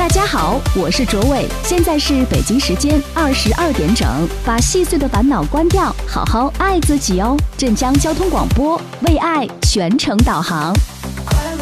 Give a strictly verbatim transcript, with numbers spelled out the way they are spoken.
大家好，我是卓伟，现在是北京时间二十二点整，把细碎的烦恼关掉，好好爱自己哦。镇江交通广播，为爱全程导航。